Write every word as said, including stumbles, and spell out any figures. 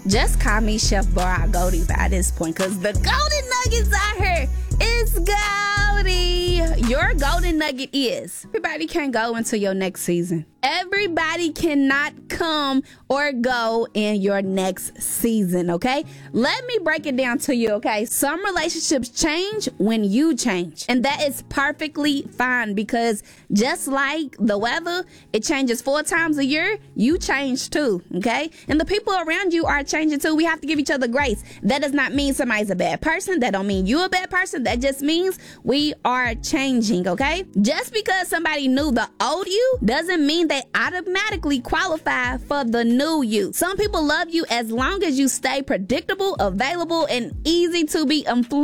Just call me Chef Bar Goldie by this point, because the golden nuggets out here is Goldie. Your golden nugget is everybody can't go into your next season. Everybody cannot come or go in your next season, okay? Let me break it down to you, okay? Some relationships change when you change, and that is perfectly fine, because just like the weather, it changes four times a year, you change too, okay? And the people around you are changing too. We have to give each other grace. That does not mean somebody's a bad person. That don't mean you a bad person. That just means we are changing, okay? Just because somebody knew the old you doesn't mean they automatically qualify for the new you. Some people love you as long as you stay predictable, available, and easy to be influenced